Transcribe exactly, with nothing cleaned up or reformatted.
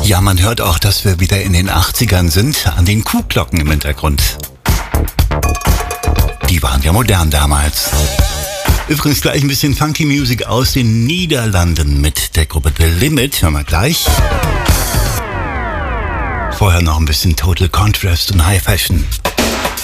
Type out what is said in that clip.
Ja, man hört auch, dass wir wieder in den achtzigern sind, an den Kuhglocken im Hintergrund. Die waren ja modern damals. Übrigens gleich ein bisschen Funky Music aus den Niederlanden mit der Gruppe The Limit, hören wir gleich. Vorher noch ein bisschen Total Contrast und High Fashion.